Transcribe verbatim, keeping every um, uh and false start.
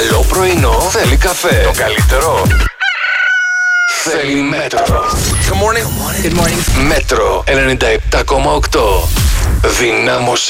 Καλό πρωινό θέλει καφέ. Το καλύτερο θέλει Μέτρο. Good morning. Good morning. Μέτρο ενενήντα επτά κόμμα οκτώ. Δυνάμωσε.